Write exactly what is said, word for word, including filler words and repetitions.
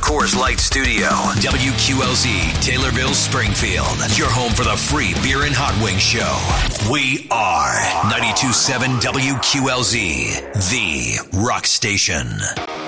Coors Light Studio. W Q L Z, Taylorville, Springfield. Your home for the free beer and hot wing show. We are ninety-two point seven W Q L Z, the rock station.